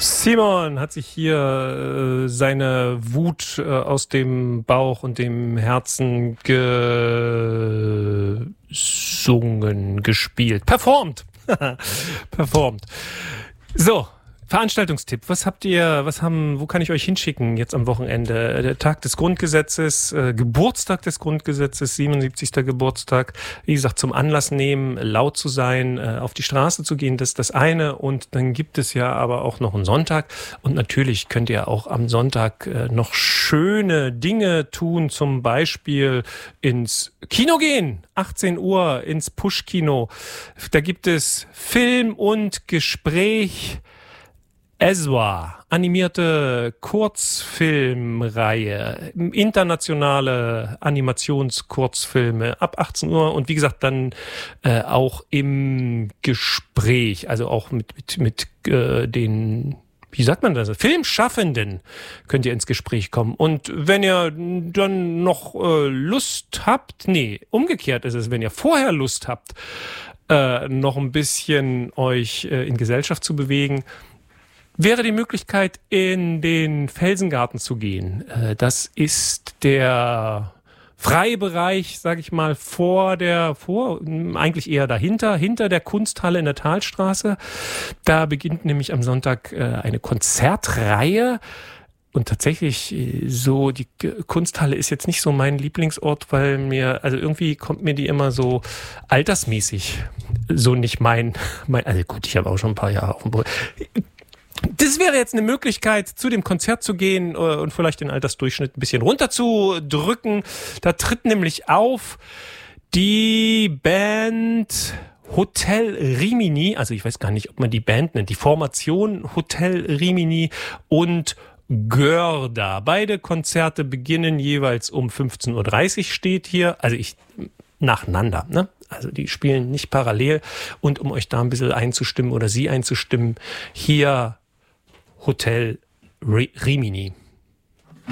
Simon hat sich hier seine Wut aus dem Bauch und dem Herzen performt. So, Veranstaltungstipp. Wo kann ich euch hinschicken jetzt am Wochenende? Der Tag des Grundgesetzes, Geburtstag des Grundgesetzes, 77. Geburtstag. Wie gesagt, zum Anlass nehmen, laut zu sein, auf die Straße zu gehen, das ist das eine. Und dann gibt es ja aber auch noch einen Sonntag. Und natürlich könnt ihr auch am Sonntag noch schöne Dinge tun, zum Beispiel ins Kino gehen, 18 Uhr ins Push-Kino. Da gibt es Film und Gespräch. Ezra, animierte Kurzfilmreihe, internationale Animationskurzfilme ab 18 Uhr und wie gesagt dann auch im Gespräch, also auch mit den, wie sagt man das, Filmschaffenden könnt ihr ins Gespräch kommen. Und wenn ihr dann noch Lust habt, umgekehrt ist es, wenn ihr vorher Lust habt, noch ein bisschen euch in Gesellschaft zu bewegen, wäre die Möglichkeit, in den Felsengarten zu gehen. Das ist der Freibereich, sage ich mal, eigentlich eher dahinter, hinter der Kunsthalle in der Talstraße. Da beginnt nämlich am Sonntag eine Konzertreihe. Und tatsächlich die Kunsthalle ist jetzt nicht so mein Lieblingsort, weil irgendwie kommt mir die immer so altersmäßig so nicht also gut, ich habe auch schon ein paar Jahre auf dem Boden. Das wäre jetzt eine Möglichkeit, zu dem Konzert zu gehen und vielleicht den Altersdurchschnitt ein bisschen runterzudrücken. Da tritt nämlich auf die Band Hotel Rimini, also ich weiß gar nicht, ob man die Band nennt, die Formation Hotel Rimini und Görda. Beide Konzerte beginnen jeweils um 15.30 Uhr, steht hier, nacheinander, ne? Also die spielen nicht parallel. Und um euch da ein bisschen einzustimmen oder sie einzustimmen, hier Hotel Rimini.